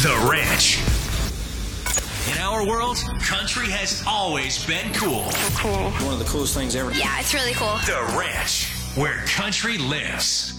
The Ranch. In our world, country has always been cool. Cool. One of the coolest things ever. Yeah, it's really cool. The Ranch, where country lives.